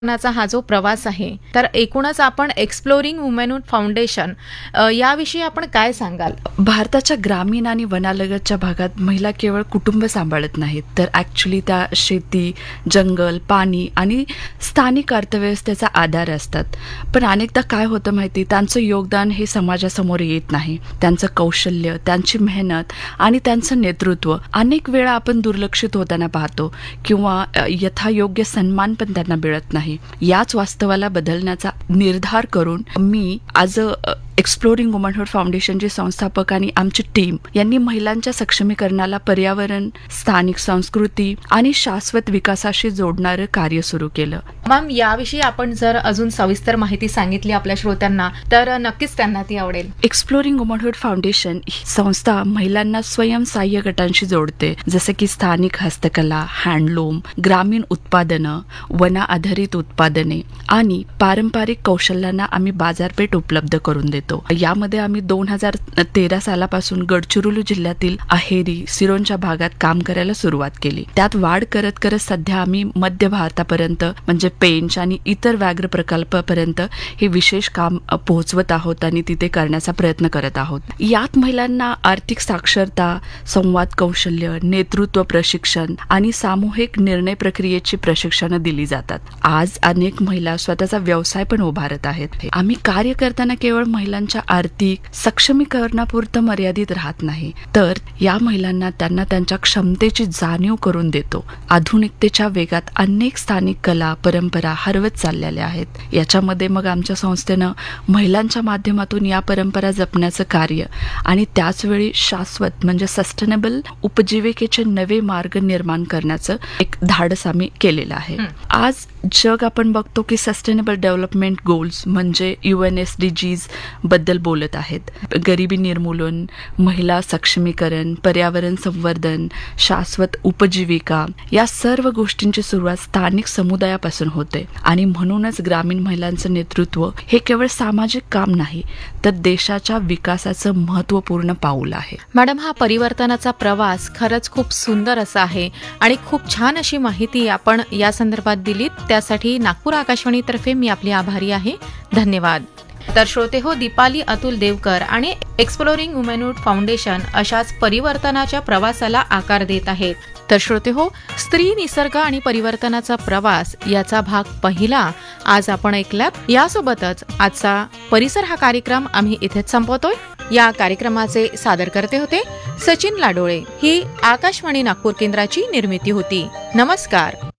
नाचा हा जो प्रवास आहे, तर एकूणच आपण एक्सप्लोरिंग वुमेनहुड फाउंडेशन याविषयी आपण काय सांगाल? भारताच्या ग्रामीण आणि वनालगतच्या भागात महिला केवळ कुटुंब सांभाळत नाहीत, तर ॲक्च्युली त्या शेती, जंगल, पाणी आणि स्थानिक अर्थव्यवस्थेचा आधार असतात. पण अनेकदा काय होतं माहिती, त्यांचं योगदान हे समाजासमोर येत नाही. त्यांचं कौशल्य, त्यांची मेहनत आणि त्यांचं नेतृत्व अनेक वेळा आपण दुर्लक्षित होताना पाहतो किंवा यथायोग्य सन्मान पण त्यांना मिळत नाही. याच वास्तवाला बदलण्याचा निर्धार करून मी आज एक्सप्लोरिंग वुमनहुड फाउंडेशनचे संस्थापक आणि आमची टीम यांनी महिलांच्या सक्षमीकरणाला पर्यावरण, स्थानिक संस्कृती आणि शाश्वत विकासाशी जोडणारं कार्य सुरू केलं. मॅम, याविषयी आपण जर अजून सविस्तर माहिती सांगितली आपल्या श्रोत्यांना तर नक्कीच त्यांना ती आवडेल. एक्सप्लोरिंग वुमनहुड फाउंडेशन ही संस्था महिलांना स्वयंसहाय्य गटांशी जोडते, जसे की स्थानिक हस्तकला, हँडलूम, ग्रामीण उत्पादनं, वना आधारित उत्पादने आणि पारंपरिक कौशल्यांना आम्ही बाजारपेठ उपलब्ध करून देतो. यामध्ये आम्ही 2013 सालापासून गडचिरोली जिल्ह्यातील अहेरी, सिरोंच्या भागात काम करायला सुरुवात केली. त्यात वाढ करत करत सध्या आम्ही मध्य भारतापर्यंत म्हणजे पेंच आणि इतर व्याघ्र प्रकल्पापर्यंत हे विशेष काम पोहोचवत आहोत आणि तिथे करण्याचा प्रयत्न करत आहोत. यात महिलांना आर्थिक साक्षरता, संवाद कौशल्य, नेतृत्व प्रशिक्षण आणि सामूहिक निर्णय प्रक्रियेची प्रशिक्षणं दिली जातात. आज अनेक महिला स्वतःचा व्यवसाय पण उभारत आहेत. आम्ही कार्य करताना केवळ महिलांच्या आर्थिक सक्षमीकरणापुरतं मर्यादित राहत नाही, तर या महिलांना त्यांना त्यांच्या क्षमतेची जाणीव करून देतो. आधुनिकतेच्या वेगात अनेक स्थानिक कला, परंपरा हरवत चाललेल्या आहेत. याच्यामध्ये मग आमच्या संस्थेनं महिलांच्या माध्यमातून या परंपरा जपण्याचं कार्य आणि त्याचवेळी शाश्वत म्हणजे सस्टेनेबल उपजीविकेचे नवे मार्ग निर्माण करण्याचं एक धाडस आम्ही केलेलं आहे. आज जग आपण बघतो की सस्टेनेबल डेव्हलपमेंट गोल्स म्हणजे UNSDGs बद्दल बोलत आहेत. गरिबी निर्मूलन, महिला सक्षमीकरण, पर्यावरण संवर्धन, शाश्वत उपजीविका या सर्व गोष्टींची सुरुवात स्थानिक समुदायापासून होते आणि म्हणूनच ग्रामीण महिलांचं नेतृत्व हे केवळ सामाजिक काम नाही, तर देशाच्या विकासाचं महत्त्वपूर्ण पाऊल आहे. मॅडम, हा परिवर्तनाचा प्रवास खरंच खूप सुंदर असा आहे आणि खूप छान अशी माहिती आपण या संदर्भात दिलीत. त्यासाठी नागपूर आकाशवाणीतर्फे मी आपली आभारी आहे. धन्यवाद. तर श्रोते हो, दीपाली अतुल देवकर आणि एक्सप्लोरिंग वुमेनहुड फाउंडेशन अशाच परिवर्तनाच्या प्रवासाला आकार देत आहेत. तर श्रोते हो, स्त्री, निसर्ग आणि परिवर्तनाचा प्रवास याचा भाग पहिला आज आपण ऐकलात. यासोबतच आजचा परिसर हा कार्यक्रम आम्ही इथेच संपवतोय. या कार्यक्रमाचे सादरकर्ते होते सचिन लाडोळे. ही आकाशवाणी नागपूर केंद्राची निर्मिती होती. नमस्कार.